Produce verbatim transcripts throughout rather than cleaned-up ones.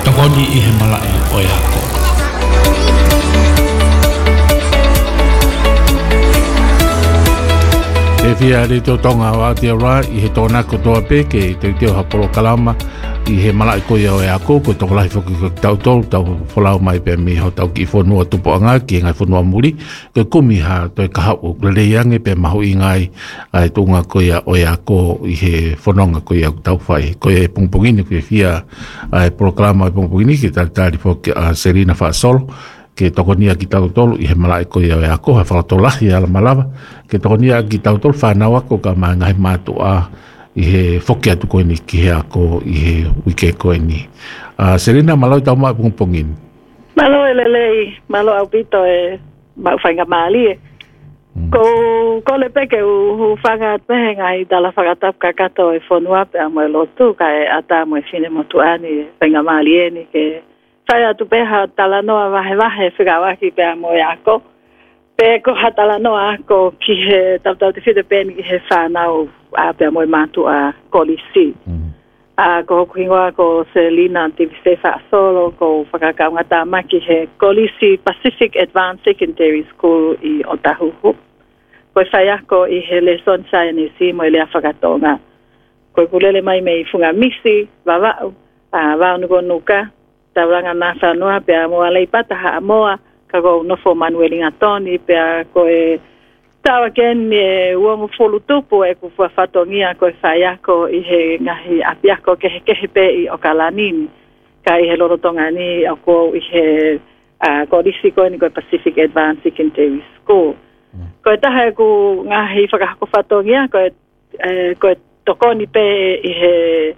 tokoni I he malai o e ako. E fia re tō tonga o Aotearoa I he tōna kotoa pe ke te teo haporo kalama I he malai ko ia o e ako ko tōko lahi whoki ko tau tōru tau wholau mai pe mi ho tau ki whonua tupo anga ki ngai whonua muri ko kumi ha toi kaha o lereiange pe mahu I ngai ai tōnga ko ia o e ako I he whanonga ko ia tau whai ko e pungpungini ko e fia ai proklama ai pungpungini ki tau tari whoki a Serena Whaasolo ke tokonia ki tau tolu I he malai ko ia o e ako ha whakatolahi ala malawa ke tokonia ki tau tolu whanau ako ka maa ngai mātua I he whoki atu koe ni ki he ako I he wike koe ni. Uh, Serena, malo tau maa pungpungin? Malo e lelei, malo au pito e mau whainga maali e. Mm. Ko, ko le peke u whanga pehe ngai tala whakatap kakato e whonua pe a moe lotu ka e ata moe whine motu ani e whainga maali e ni ke whai atu peha tala noa wahe wahe whikawaki pe a moe ako. Pe ko hatala noa ako ki he tau tau te white peni ki he whanau a pe a moe matu a kolisi. Mm. A ko kuingoa ko Selina T V C Whaasolo ko whakakaunga tā maki he kolisi Pacific Advanced Secondary School I Otahuhu. Ko whai ako I he lesson science mo I lea whakatonga. Ko kulele mai mei funga misi, wawau, a waunuko nuka, tauranga nā whanua pe a moa leipata ha moa, ka ko nofo Manuel Ingatoni pe a ko e tawa ken e uongo folu tupu e ku whatongia ko e whaiako I he ngahi apiako ke he kehe pe I Okalanini. Ka I he lorotonga ni o ko I he uh, ko risi ko ni ko Pacific Advanced Secondary School. Mm. Ko e taha e ku ngahi whakahako whatongia ko e, e, ko e tokoni pe I he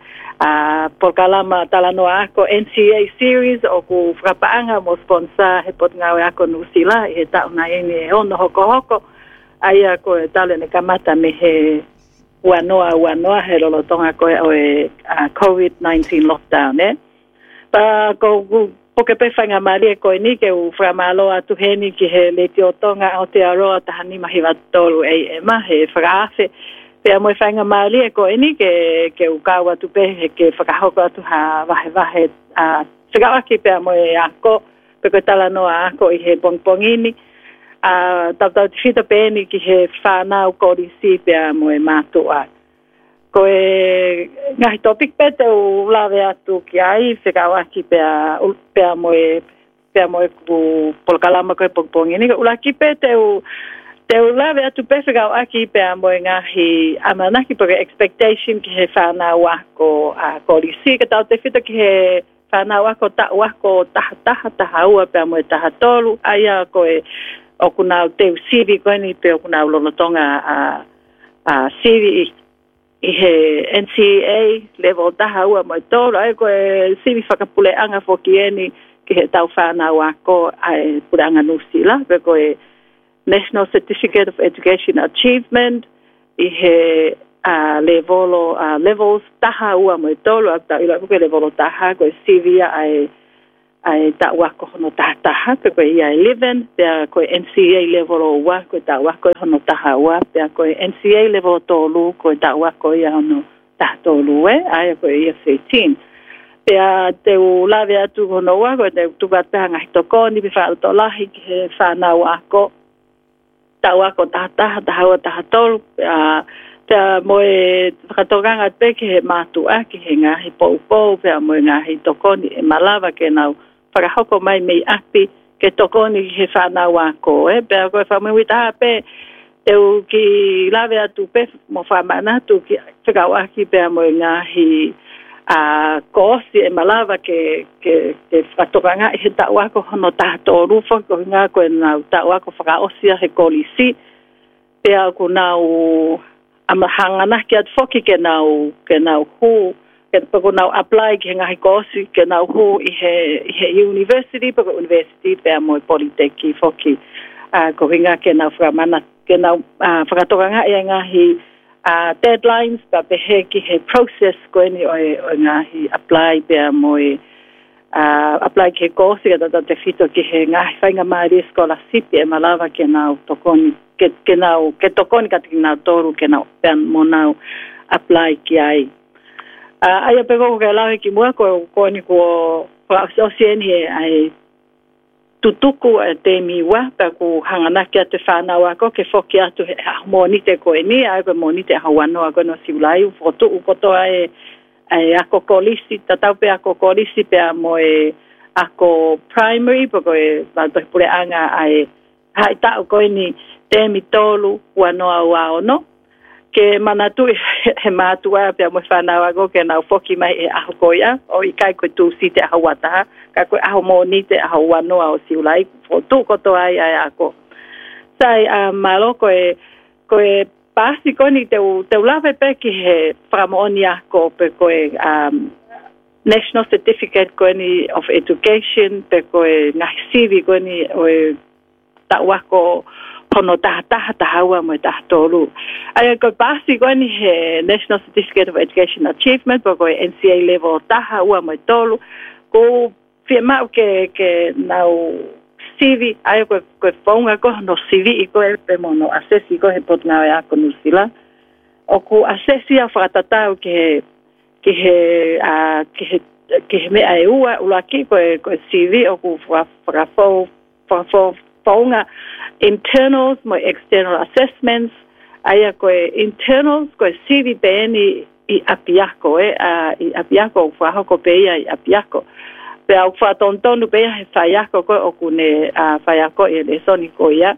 uh, Polkalama talanoa ako N C A series o ku whakapaanga mo sponsor he pot ngawe ako nusila I he tauna ini e ono hoko hoko. Aia ko e tale ne kamata me he wanoa wanoa he lolotonga ko e o e uh, COVID nineteen lockdown eh. Pa ko poke pe whanga mari e ko e ni ke u whamalo atu he ni ki he le ti o tonga Aotearoa tahani mahi watoru e e ma he whakaafe. Pea mo e whanga mari e ko e ni ke, ke u kau atu pe he ke whakahoko atu ha wahe wahe uh, whakawaki pea mo e ako pe ko tala noa ako I he pongpongini. Uh, tau tau te whita pēni ki he whanau korisi pia mo e mātua. Ko e ngahi topic pe te u lawe atu ki ai, whikawaki pia, pia mo e, pia mo e ku polkalama ko e pongpongini. Ulaki pe te u, te u lawe atu pe whikawaki pia mo e ngahi amanaki po ke expectation ki he whanau ako uh, korisi. Ka tau te whita ki he whanau ako ta wako taha taha taha ua pia mo e taha tolu. Aia ko e o kuna te sivi ko ni pe o kuna lolotonga a a sivi I he N C A level taha ua mo toro ai ko e sivi whakapule anga foki eni ki he tau whanau ako ai puranga nusila pe ko e National Certificate of Education Achievement I he a level uh, levels taha ua mo toro a tau ila ko level taha ko e sivi ai ai ta wako hono taha pe ko ia eleven pe ko N C A level o wa ko ta wako hono taha wa pe ko N C A level tolu ko ta wako ia hono ta tolu e ai ko ia thirteen pe te u lave atu hono wa ko te tu ba tanga hitoko ni pe fa to lahi ke fa na wako ta wako ta ta ta wa ta tolu a te mo e katoganga pe ke matu a ki henga hi po po pe mo nga hitoko ni e malava ke nau whakahoko mai mei api ke tokoni he whanau ako e pea koe whamewita pe te u ki lawe atu pe mo whamana tu ki whakau aki pea mo ngahi a koosi e malawa ke ke ke whatokanga I he tau ako hono tato rufo ko ngā koe nau tau ako whakaosia he kolisi pea ko nau amahangana ki at foki ke nau ke nau hu ke pako nau apply ki ngahi kosi ke nau hu I he I he university pako university pe mo polytechnic foki a ko hinga ke nau whamana ke nau whakatokanga e ngahi a deadlines pa pe he ki he process ko ni o o ngahi apply pe mo a apply ke kosi ke tata te fito ki he ngahi whainga maari scholarship e malawa ke nau tokoni ke ke nau ke tokoni ka nau toru ke nau pe mo nau apply ki ai a ai pe ko ke la ki mo ko ko ni ko fa so sien he ai tutuku e te miwa pa ku hangana kia te whanau ako ke whoki atu he monite ko e ni ai ko monite hawano ako no siulai ufotu ukotoa e e ako kolisi tatau pe ako kolisi pe mo e ako primary poko e malto pure anga ai hai tau ko ni te mi tolu wanoa wao no ke manatu he matua pe mo whanau ako ke nau whoki mai e aho koia o i kai koe tu si te ahawata ka koe aho monite aho wanoa o siulai fotu koto ai ai ako sai a malo koe koe pasi koni te te lave pe ki he framoni ako pe koe um National Certificate koni of Education pe koe ngasivi koni o tawako kono tahata tahawa mo tahtolu ai ko pasi koni he National Certificate of Education Achievement pe koe N C A level tahawa mo tolu ko firma ke ke now C V ai ko ko fonga ko no C V ko e pe mono assessi ko he pot na ya ko nusila o ko assessi a fatata ke ke he a ke he ke me ai ua ula ki ko ko C V o ko fa fa fo fa fo fonga internals mo external assessments ai ko internals ko C V beni i apiako e a i apiako fa ko pe i apiako pe au fa tontonu pe he faiako ko o kune a faiako e le soni ko ia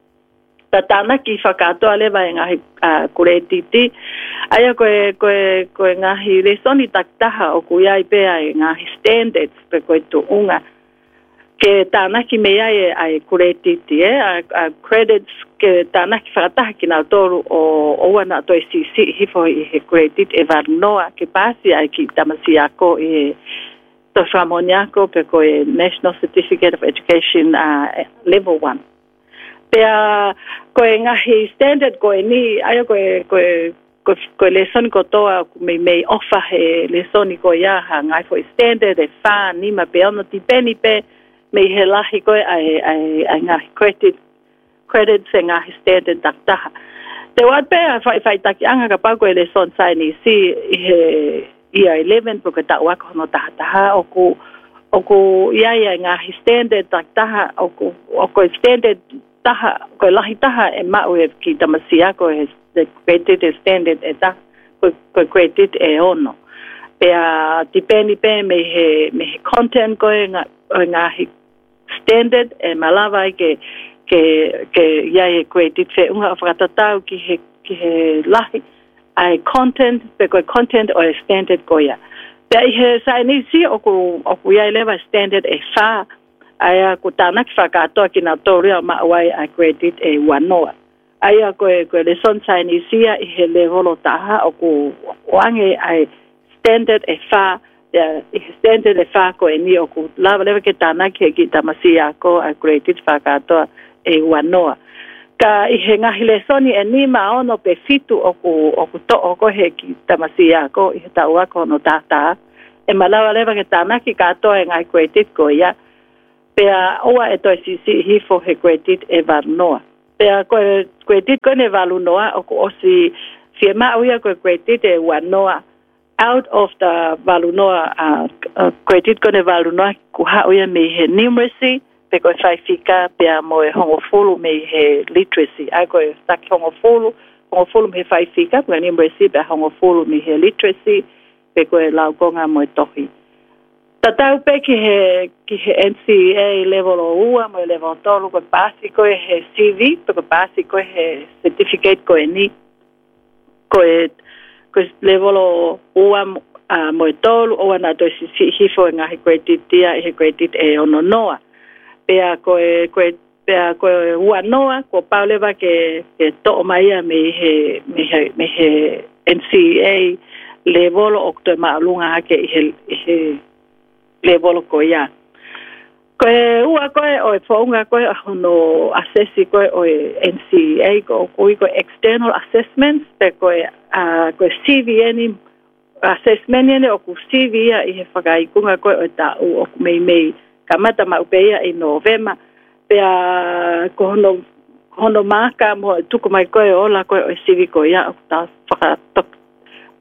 tatana ki fakato ale vai nga a kuretiti aya ko ko ko nga hi le soni taktaha o ku ia pe ai nga standards pe ko tu unga ke tana ki me ai ai kuretiti e a credits ke tana ki fata ki na toru o o wana to si si hi fo i he credit e varnoa ke pasi ai ki tamasiako e to famoniako pe ko National Certificate of Education uh, level one pe ko nga hi standard ko ni ayo ko ko ko ko lesson ko to me me offer he lesson ko ya ha ngai for standard e fa ni ma pe no ti peni pe me he la hi ko ai ai ai nga credit credit se nga standard takta te wa pe fa fa ta ki anga ka pa ko lesson sai ni si he ia eleven porque ta wa ko no ta ta o ku o ku ia ia nga standard ta ta o ku o ku standard ta ko la ta e ma o ki ta masia ko es the credit standard e ta ko ko credit e ono pe a depende pe me he me he content ko nga nga standard e malava ke ke ke ia e credit fe unha frata ta ki he ki he la ai content pe ko content o standard ko ya pe he sa ni si o ko o ku ya leva standard e fa ai ko tana ki fa ka to ki na to ria ma wai a credit e wanoa ai ko ko le son sa ni si a he level o ta o ko wange ai standard e fa ya standard e fa ko ni o ko lava leva ke tana ki ki tamasia ko a credit fa ka to e wanoa ka i he ngahi le soni e ni ma ono pe fitu o ku o ku to o ko he ki tamasia ko i ta wa ko no tata e malawa leva ke tana ki ka to e ngai credit ko ya pe a oa e to si si hi fo he credit e varnoa pe a ko credit ko ne valu noa o ko o si firma o ya ko credit e wanoa out of the valu noa uh, uh, credit ko ne valu noa ku ha o ya me he numeracy pe ko fai fika pe a mo e hongo fulu me he literacy ai ko sta hongo fulu hongo fulu me fai fika pe ni numeracy pe hongo fulu me he literacy pe ko la ko nga mo tohi tatau pe ki he ki he N C A level o ua mo level tolu ko pasi ko he C V pe ko pasi ko he certificate ko ni ko ko level o ua uh, mo tolu o na to si si fo nga he credit dia he credit e ono noa pea ko ko pea ko ua noa ko pauleva ke ke to mai me he me he me he N C A level o to ma lunga ke he he level ko ya ko ua ko o fonga ko no assessi ko o N C A ko ko ko external assessments pe ko a ko C V ni assessment ni o ku C V ia i he whakai kunga ko o ta o me me kamata ma upeia i Novema pe a ko hono hono maka mo tuku mai ko o la ko o C V ko ia o ta whaka tok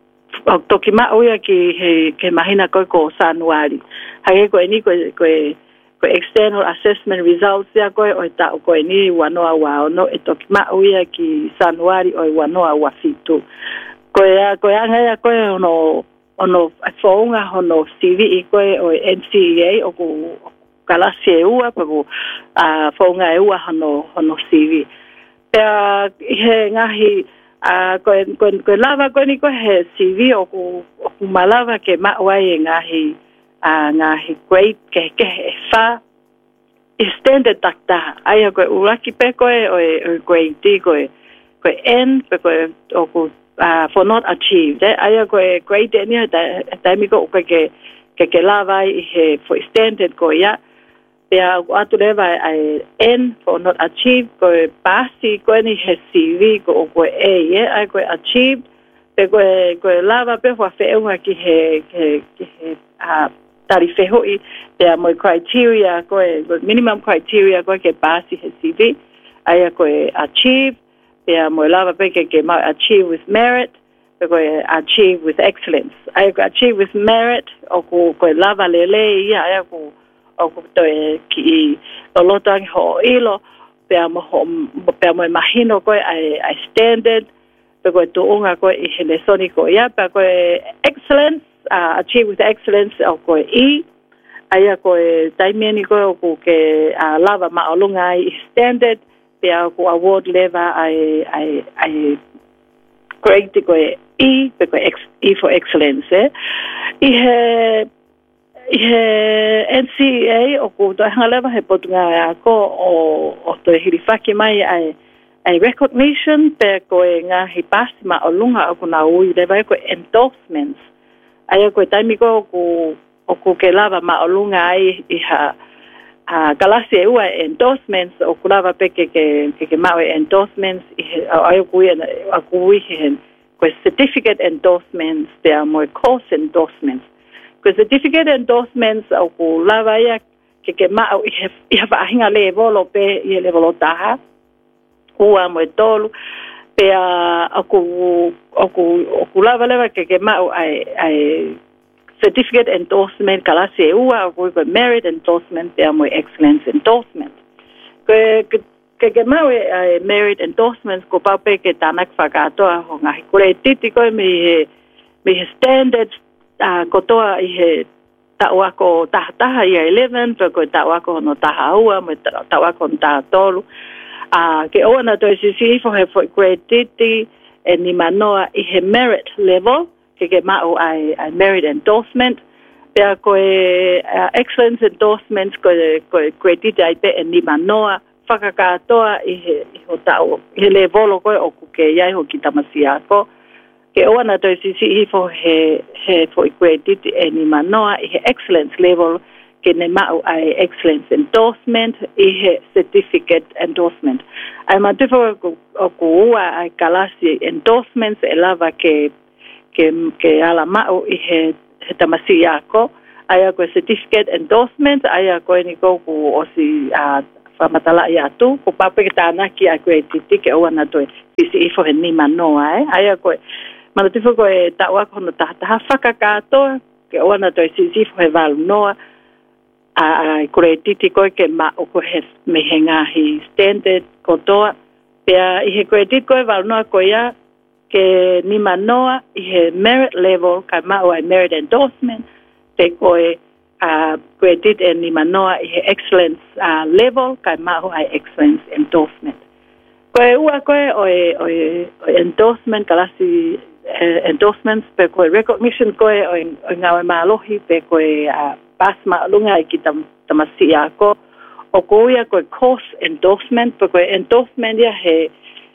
o toki ma'u ia ki he ke mahina koe ko Sanuari. Hage koe ni koe koe koe external assessment results ia koe o ta koe ni wanoa wa no e toki ma'u ia ki Sanuari o wanoa wa fitu. Koe a koe anga ia koe ono ono fonga ono C V koe o N C E A o ku kalasi e ua pa ku a fonga e ua ono ono C V. Pea he ngahi a ko ko ko lava ko ni ko he C V o ku o ku malava ke ma wai ngahi a ngahi great ke ke fa extended takta ai ko uraki pe ko e great D ko ko N pe ko o ku a for not achieved ai ko great ni ta ta mi ko ke ke ke lava i he for extended ko ya pea atu leva ai N for not achieved ko pasi ko ni he C V ko ko e ye ai ko achieved pe ko ko lava pe fa fe unha ki he ke he a tarife hoi pea mo criteria ko minimum criteria ko ke pasi he C V ai ko achieve pea mo lava pe ke ke ma achieve with merit pe ko achieve with excellence ai ko achieve with merit o ko ko lava lele ia ai ko o ko to e ki o lotang ho ilo pe mo pe mo imagino ko ai ai standard pe ko to unga ko i hele soni ko ya pe ko excellence uh, achieve with excellence o ko i ai ko taimeni ko ko ke uh, lava ma olunga i standard pe ko award level ai ai ai great ko i pe ko e for excellence eh i he he N C E A o ko to haleva he potunga ko o o to hirifaki mai ai ai recognition pe ko nga hipasima o lunga o kuna ui leva ko endorsements ai ko taimi ko ko o ko ke lava ma o lunga ai i ha a galasi ua endorsements o kulava pe ke ke ke ma endorsements ai ko ai ko ui hen ko certificate endorsements pe mo course endorsements ko certificate endorsements o ko lava ia ke ke ma i have i have a hinga level o pe i level o taha ua mo tolu pe a ko o ko o ko lava lava ke ke ma ai ai certificate endorsement kalasi ua o ko merit endorsement pe mo excellence endorsement ke ke ke ma ai merit endorsements ko pa pe ke tanak fagato ho ngai ko le titiko me me standards a kotoa i he taua ko tahataha i eleven pe ko taua ko no taha ua me taua ko taha tolu a ke ona to si si for he for grade titi e ni manoa i he merit level ke ke mao ai ai merit endorsement pe ko uh, excellence endorsement ko ko grade titi ai pe e ni manoa fakakatoa i he i ho tau he level ko o ku ke ia ho kitamasia ko ke ona to si si for he he for grade any manoa he excellence level ke ne mau ai excellence endorsement i he certificate endorsement ai mate for o ko ai kalasi endorsements e lava ke ke ke ala mau i he he tamasia ko ai ko certificate endorsement ai ko ni ko o si a famatala ia tu ko pape ke tana ki a grade ke ona to si si for ni manoa ai ai ko mana te foko e taua kono tahataha whakakatoa ke oana toi sisifo he walu noa a kore titi koe ke ma o ko he mehe ngahi standard kotoa pea i he kore titi koe walu noa koe ia ke nima noa i he merit level ka ma o ai merit endorsement pe koe a kore titi e nima noa i he excellence uh, level ka ma o ai excellence endorsement koe ua koe o e, o e, o endorsement kalasi Uh, endorsements pe ko recognition ko o o ngawe malohi pe ko a pasma lunga ki tam tamasia ko o ko ia ko course endorsement pe ko endorsement ya he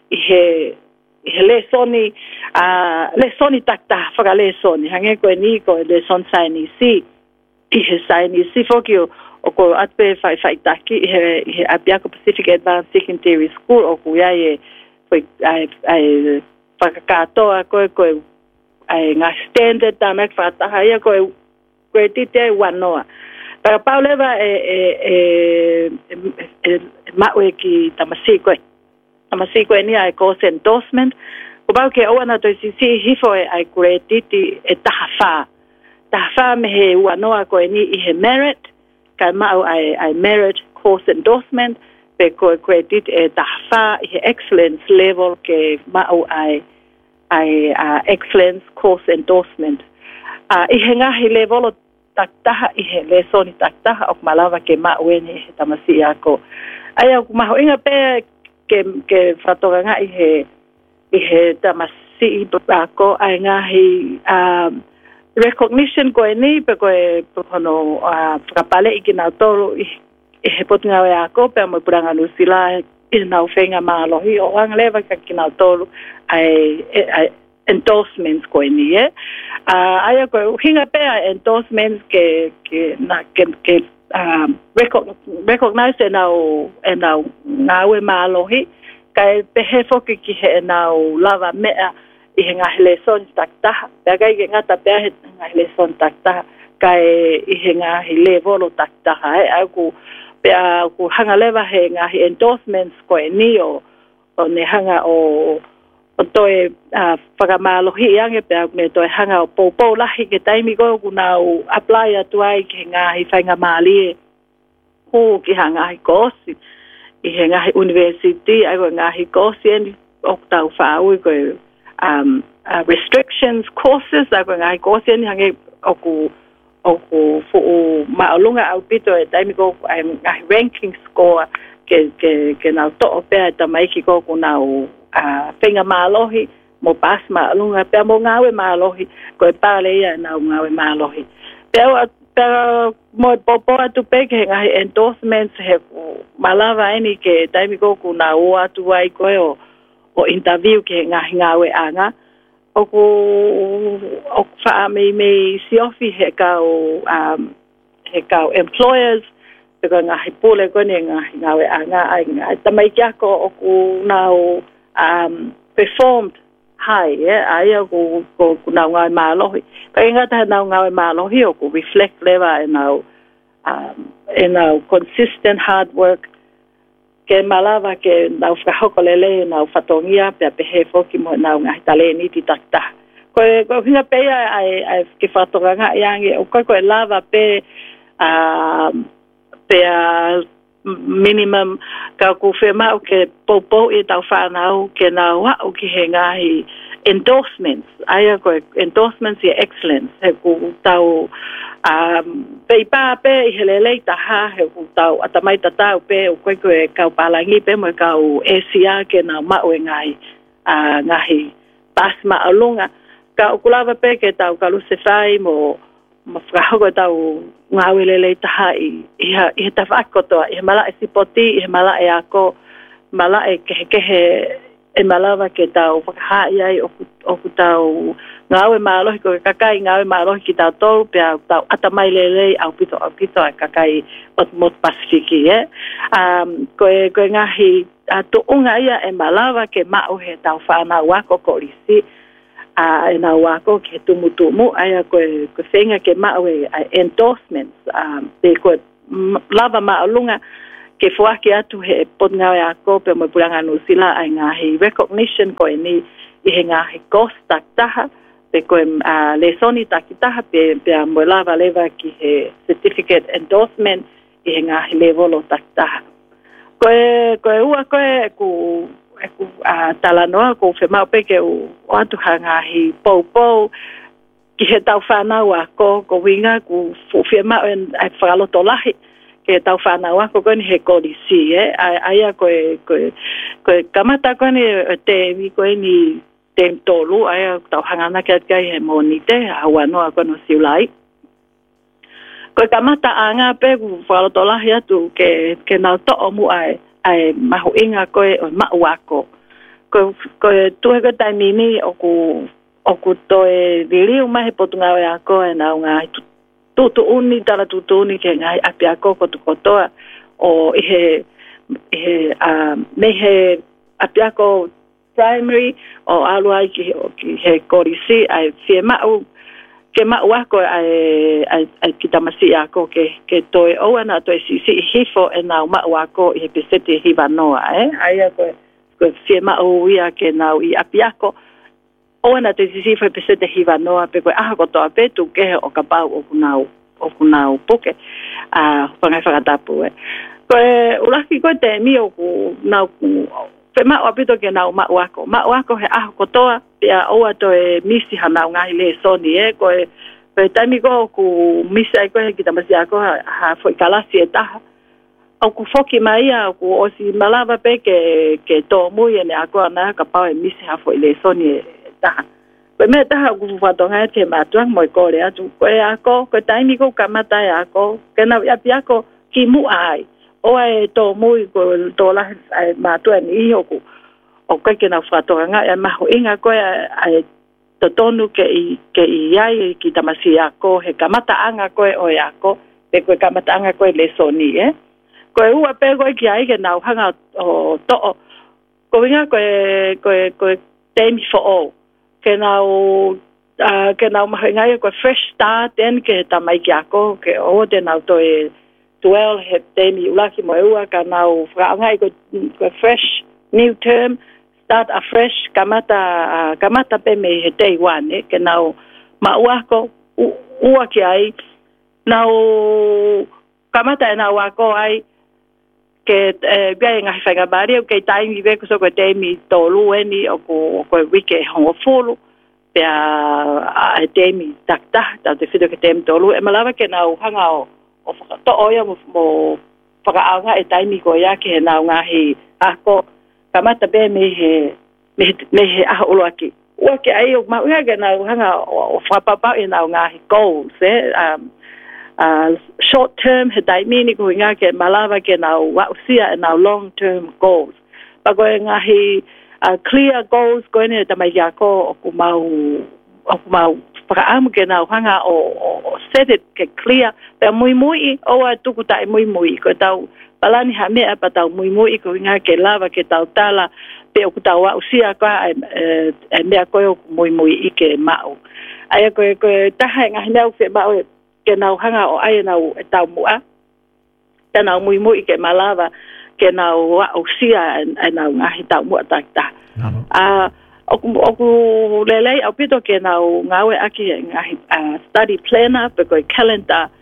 he he le soni a le soni takta fa le soni hange ko ni ko le son saini si i he saini si fokio o ko atpe fai fai taki he he Apiaco Pacific Advanced Secondary School o ko ia e foi ai ai pakakatoa koe koe ai ngā standard tamek whataha ia koe koe tite wanoa. Para pauleva e e e e maue ki tamasi koe. Tamasi koe ni ai course endorsement ko ba ke o na to si si hifo e ai kuretiti e tahafa tahafa me he wanoa ko ni I he merit ka mau ai ai merit course endorsement pe ko credit e tahafa I he excellence level ke mau ai ai uh, excellence course endorsement a uh, I he ngahi level taktaha I he lesoni taktaha o malava ke mau ni he tamasi ako aya ku maho inga pe ke ke fatoranga I he I he tamasi ako ai ngahi um recognition ko ni pe ko pono a kapale I kina tolo I he potunga ya ko pe mo puranga no sila I na ofenga malo hi o ang leva ka kina tolo ai ai endorsements ko ni e a ai ko hinga pe endorsements ke ke na ke ke um recognize na o na ngawe malo hi kai pe he foki ki he na lava me I he ngahle son takta dagai ke ngata pe he ngahle son takta kai I he ngahle volo takta ai ku pe ku hanga leva he ngahi endorsements ko ni o o ne hanga o o toe a whakamalo hi ange pe me toe hanga o popo lahi ke taimi ko ku na o apply atu ai ke ngahi whainga mali ko ki hanga hi kosi I he ngahi university ai ko ngahi kosi en o tau whau ko um uh, restrictions courses ai ko ngahi kosi en hange o ku o ku fu maalunga au pito e taimi ko ai ngahi ranking score ke ke ke na to pe ta mai ki ko ku na o a whenga mālohi mo pas maalunga pe mo ngawe mālohi ko e pale ia na ngawe mālohi pe pe mo popo atu pe ke ngahi endorsements he malava eni ke taimi ko ku na o atu ai ko o o interview ke ngahi ngawe anga o ku o fa me me si ofi he ka o um he ka employers pe ko ngahi pole ko ni ngahi ngawe anga ai tamai kia ko o ku na o um performed high yeah aya ko ko na ngai malohi pa inga ta na ngai malohi o ko reflect leva and now um in our consistent hard work ke malava ke na fa hokolele na fatongia pe pe he foki mo na ngai tale ni ti takta ko ko hinga pe ai ai ke fatonga yange o ko ko lava pe um pe minimum ka ku fema o ke popo e tau whanau ke na wa o ki he ngahi endorsements aya ko endorsements e excellence he ku tau um pe pa pe he lele ta ha he ku tau atamai ta tau pe o ko ko ka palangi pe mo ka o esia ke na ma o ngai a ngahi pasma alunga ka o kulava pe ke tau ka lu se fai mo ma fra ko tau ngawelele taha I I I tafakoto I mala e sipoti I mala e ako mala e ke ke e malava ke tau whakaha ai o o tau ngawe malo ko kakai ngawe malo ki tau tau pe tau atamai lele au pito au pito kakai ot mot pasifiki e um ko ko ngahi to unga ia e malava ke ma o he tau whana wako ko lisi a na wako ke tumutumu aya ko ko senga ke mawe endorsements um pe ko lava maalunga ke fuaki atu he potnga ya ko pe mo pulanga no sila ai nga he recognition ko ni I he nga he costa taha pe ko a lesoni takitaha pe pe mo lava leva ki he certificate endorsement I he nga he level taktaha ko ko ua ko ku ku a talanoa ko fe mau pe ke o atu hanga hi popo ki he tau whanau ko ko winga ku fe mau en ai whakalo tolahi ke tau whanau ko koni he kodisi e aia ko ko ko kamata koni te mi ko ni te tolu aia tau hanga na ke kai he monite awa no ko no siulai ko kamata anga pe ku whakalo tolahi atu ke ke na to mu ai ai mahu inga ko e ma wako ko ko tu he ka nini o ku o ku to e dili uma he potunga ya ko e na nga tu tu uni tala tu tu ni ke ngai apia ko ko tu ko to o he he a me he apia ko primary o alua ki he ko risi ai fiema o ke ma wako ai ai kitamasi ako ke ke toi o ana toi si si hifo e na ma wako I pesete hivanoa eh ai ko ko fiema o ia ke na I apiako o na te sisi foi pese te hiva noa pe koe aha kotoa pe tu ke o ka pau o kunau o kunau poke a pangai whakatapu e koe ulaki koe te mi o ku nau pe ma o pito ke nau ma wako ma wako he aha kotoa pia oa to e misi hanau ngahi le soni e koe koe taimi ko ku misi ai koe ki tamasi ako ha foi kalasi e taha o ku foki mai a ku o si malava pe ke ke to mui e ne ako ana ka pau e misi ha foi le soni e taha. Koe mea taha ku whatonga e te mātuang moi kore atu. Koe ako, koe taimi ko kamata e ako, kena api ako ki mu ai. Oa e tō mui ko tō lahi e mātua ni iho ku. O koe kena whatonga ngā e maho inga koe e to tonu ke i, ke i iai ki tamasi ako, he kamata anga koe o e ako, pe koe kamata anga koe le soni e. Koe ua pe koe ki ai ke nau hanga o to'o. Koe inga koe, koe, koe teimi fo o. Ke nau, uh, ke nau mahi ngai koe fresh start en ke tamai ki ako, ke o te nau to e tuel he teimi ulaki mo eua, ka nau whaangai koe, koe fresh new term, start afresh, kamata, uh, kamata pe me he day one, eh, ke nau mauako, ua ki ai, nau kamata e nau ako ai, ke bia nga fanga bari o ke taimi ve ko so ko temi tolu eni o ko ko wike ho folo pe a temi takta ta te fido ke temi tolu e malava ke na hanga o o to oya mo mo para anga e taimi ko ya ke na nga hi ako kamata be me he me me he a olo aki o ke ai o ma nga na hanga o fa papa e na nga hi goals eh um Uh, short term he daimini ko nga ke malava ke na wausia and our long term goals pa ko nga hi uh, clear goals ko ne ta mai ko o mau o mau para am ke na hanga o, o set it ke clear pe muy muy o tu ku tai muy muy ko tau palani ha me pa tau muy muy ko nga ke lava ke tau tala pe o tau wausia ko e e me ko muy muy ike mau ai ko ko ta ha nga ne fe ba ke nau hanga o ai nau e tau mua, ke nau mui mui ke malava, ke nau wa o sia e nau ngahi tau mua tak ta. Uh, oku, oku lelei au pito ke nau ngawe aki e ngahi uh, study planner, pe koe calendar,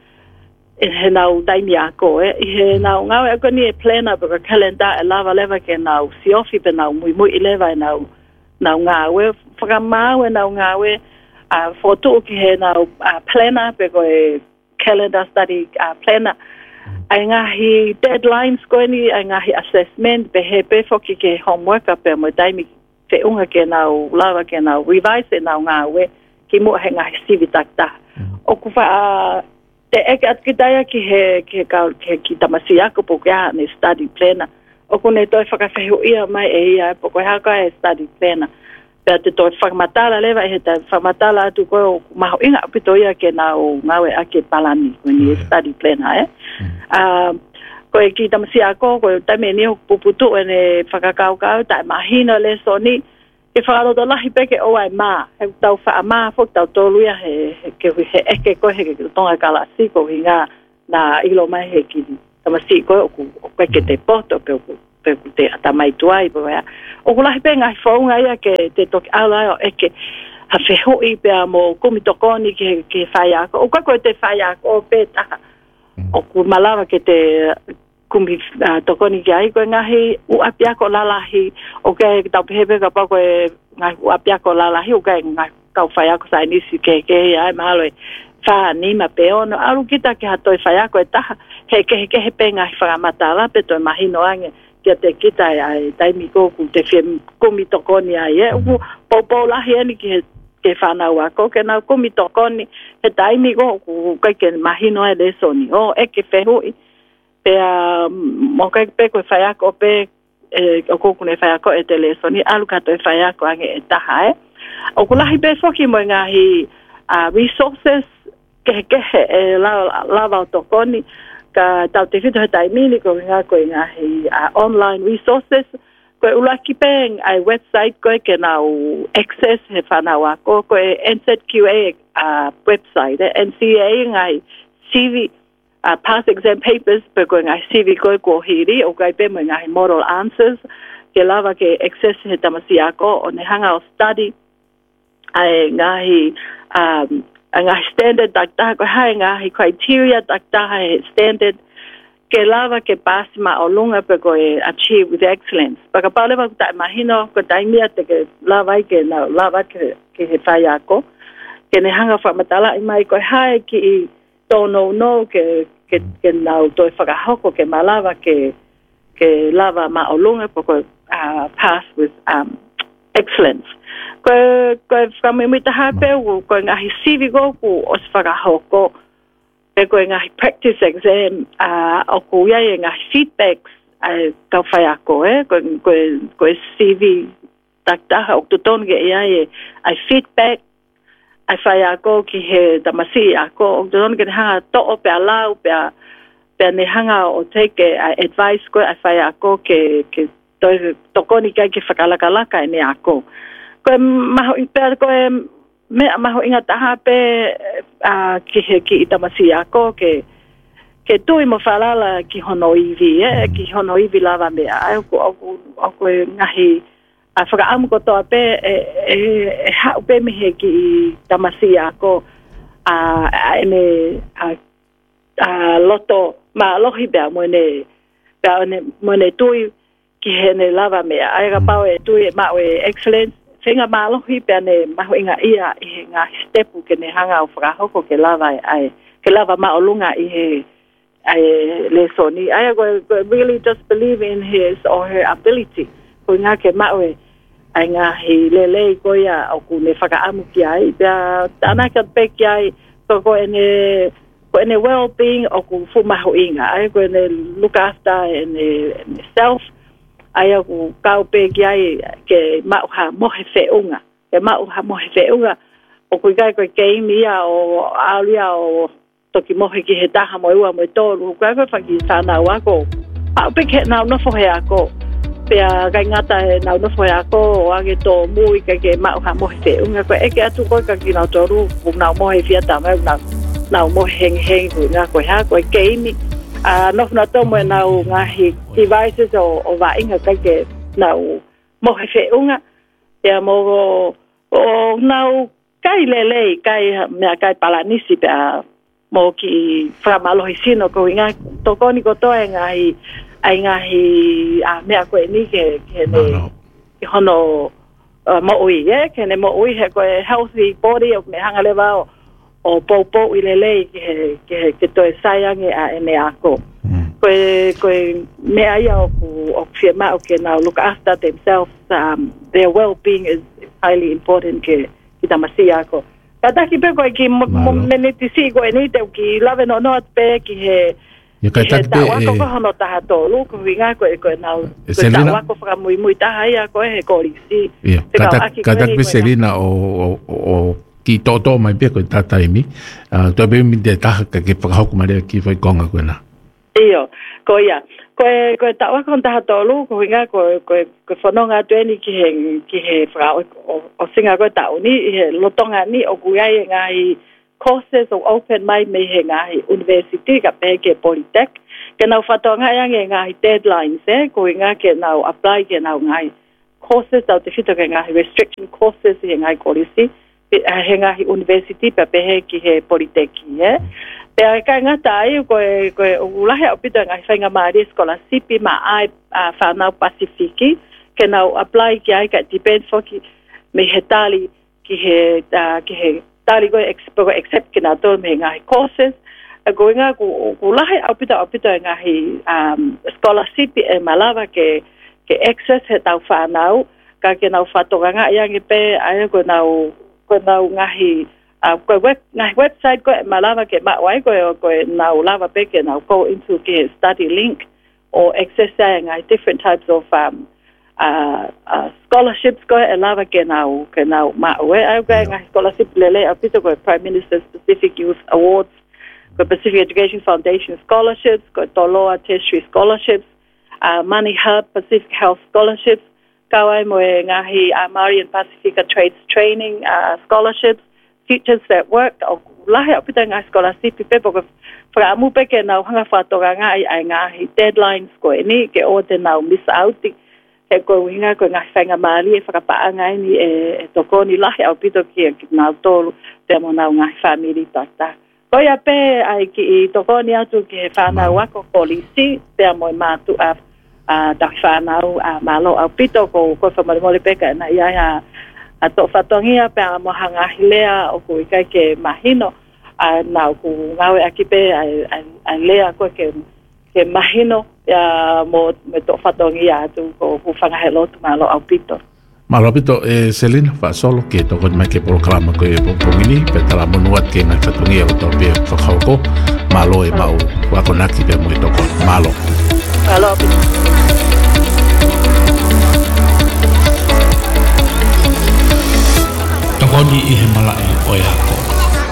e he nau daimi ako, e he nau ngawe ako ni e planner, pe koe calendar e lava leva ke nau siofi pe nau mui mui leva e nau, nau ngawe, whakamau e nau ngawe, Uh, for to ki he na uh, planner pe ko calendar study uh, planner ai ngahi deadlines ko ni ai ngahi assessment pe he pe fo ki ke homework pe mo taimi te unga ke na lava ke na revise na nga we ki mo he ngahi civitakta o ku fa uh, te ek at ki daya ki he ke ka ke ki tamasia ko po ka ni study planner o ku ne to fa ka fe ia mai e ia po ko ha ka study planner pe te to whakamatala lewa e he te whakamatala atu koe o maho inga apito ia ke na o ngawe ake palani koe ni study planner, eh. Uh, koe ki tamasi ako, koe taime ni o puputu e ne whakakau kau, tae mahina le so ni, ke whakaroto lahi peke o ai maa, he tau wha maa fok tau toluia he, he, he, he eke koe he ke tonga kala siko hi ngā na ilo mai he ki tamasi koe o koe ke te poto pe o pe te atamai tuai pe wea. O kulahi pe ngai whaunga ia ke te toki ala o eke ha whehoi pe a mo kumi tokoni ke, ke whai ako. O kako te whai ako o pe taha. O ku malawa ke te kumi uh, tokoni ki ai koe ngahi u api ako lalahi o ke tau pehepe ka pa koe ngai u api ako lalahi o ke ngai kau whai ako sa inisi ke ke ai mahalo e wha nima pe ono. Aru kita ke hatoi whai ako e taha he ke he ke he pe ngai whakamatala pe toi mahino ange kia te kita ai taimi ko ku te fiem kumi tokoni ai e u popo lahi ani ki he ke whanau ako ke nau kumi tokoni he taimi ko ku kai ke mahino e le soni o e ke whehui pe a mo kai pe koe whai ako pe o koku ne whai ako e te le soni alu kato e whai ako ange e taha e o ku lahi pe whoki mo ngahi resources ke ke e lava o tokoni ka tau te whitu he taimini ko ngā koe ngā hei uh, online resources koe ulaki pēng ai website koe ke nau access he whanau ako koe N Z Q A uh, website eh, N C A ngai C V uh, past exam papers pe koe ngai C V koe ko hiri o kai pe mo ngai model answers ke lava ke access he tamasi ako o ne hanga o study ai ngahi um ngahi standard takta ko hai ngahi criteria takta hai standard ke lava ke pass ma olunga pe ko achieve with excellence paka pale ba ta imagino ko taimia te ke lava ke na lava ke ke he faya ko ke ne hanga fa matala mai ko hai ki to no no ke ke ke na to fa hoko ke malava ke ke lava ma olunga pe ko uh, pass with um excellence ko ko fa me mita hape ko ngahi C V go ku os fa hoko e ko ngahi practice exam a uh, o ko ia ngahi feedbacks a ka fa ako e ko ko ko C V tak ta o to ton ge ia e a feedback a fa ako ki he tamasi ako o to ton ge ha to o pe ala o pe pe ne hanga o take advice ko a fa ako ke ke to to koni kai ke fa kala kala ka ne ako ko ma pe ko me maho inga taha pe a ki he ki itamasi ako ke ke tui mo falala ki hono ivi e ki hono ivi lava me a ko ko ko ngahi a faka am ko to pe e e ha pe me he ki itamasi ako a ene a a loto ma lohi be mo ne ba ne mo ne tui ki he ne lava me a ga pa e tui ma we excellent Finga malo hi pene maho inga ia i nga stepu ke ne hanga o whakahoko ke lava ai ke lava maolunga i he ai le soni ai go really just believe in his or her ability ko nga ke mawe ai nga hi le le ko ia o ku ne whakaamu ki ai pia tana ka pe ki ai ko ko ene ko ene well being o ku fu maho inga ai ko ene look after ene self ai ku kau pe ki ai ke mau ha mohe feunga ke mau ha mohe feunga o ku kai ko ke mia o alia o toki mohe ki he taha mo ua mo tolu ku ko fa ki sana wa ko a pe ke na no fo ya ko pe a kai ngata na no fo ya ko o age to mui ke ke mau ha mohe feunga ko e ke atu ko ka ki na toru ku na mohe fia ta ma na na mo heng heng ku na ko ha ko ke mi a no na to mo na ngahi devices o o va inga kai ke na mo he unga ya mo o na kai lele kai me kai palanisi pa mo ki fra malo hisino ko inga to koni ko to ngai ai ngai a me ko ni ke ke ne hono mo ui ye ke ne mo ui he ko healthy body o me hanga leva o popo i lele ke ke ke to sayang a ene ako ko ko me ai o o firma o ke now look after themselves um, their well-being is highly important ke kita masih ako kata ki pe ko ki mo me ti si ko ni te ki lave no no pe ki he ya kata pe wa ko ko no ta to lu ko vinga ko ko now ko ta wa ko fra muy muy ta ya ko he ko li si kata kata pe Selina o o ki toto mai pe ko ta taimi to be mi de ta ka ke fa ko mare ki fa konga ko na iyo ko ya ko ko ta wa kon ta to lu ko vinga ko ko ko fononga tweni ki he ki he fra o o singa ko ta ni he lo tonga ni o ku ya ngai courses of open mai me he ngai university ka pe ke polytech ke na fa to ngai ngai deadlines eh ko nga ke na apply ke na ngai courses out the fito ke ngai restriction courses he ngai policy he ngai university pa pe he ki he polytech eh pe ka nga tai ko ko ula he opita ngai fainga mari scholarship ma ai fa na pacifici ke na apply ki ai ka depend for ki me hetali ki he ki he tali ko accept ki na to me ngai courses ko nga ko ula he opita opita ngai um scholarship e malava ke ke access he tau fa na ka ke na fa to nga yang pe ai ko na ko na ngai a ko web na website ko malava ke ma wai ko ko na lava pe ke na go into ke study link or accessing uh, different types of um uh, uh scholarships ko lava ke na ke na ma we I go ngai scholarship lele a pito ko Prime Minister Specific Youth Awards ko Pacific Education Foundation scholarships ko Toloa Tertiary scholarships uh Money Hub Pacific Health scholarships kawai mo ngai uh, Marian Pacifica Trades Training uh, scholarships Futures that work o lahe o pita nga scholarship pe po fra mu pe ke na hanga fa to nga ai ai nga deadlines ko ni ke o te na miss out he ko winga ko nga whainga maali e whakapaanga ni e, e toko ni lahi au pito ki ki nā tolu te mo nā ngā whamiri tata. Ko ia pe ai ki i toko ni atu ki he whanau wako polisi te mo i mātu a a ta whanau a malo au pito ko ko whamarimole peka na ia a a to whatongia pe a mohanga hilea o ko i kai ke mahino a nā ku ngawe aki pe a, a, a lea ko ke ke mahino ya mo me to whatongia atu ko ku whangahelo tu malo au pito. Malo pito e Selina fa solo ke to kon mai ke por kalama ko e pomini pe tala monuat ke na fatungia o to be whakauko malo e mau wako naki pe mo i toko malo. Malo pito. Tokoni i he malai o e hako.